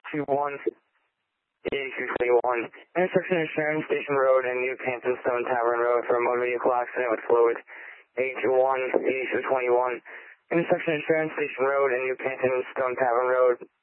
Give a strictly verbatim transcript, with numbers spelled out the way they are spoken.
two one, eighty-two twenty-one. Intersection of Sharon Station Road and New Canton Stone Tavern Road for a motor vehicle accident with fluid. eight two one, eighty-two twenty-one. Intersection of Sharon Station Road and New Canton Stone Tavern Road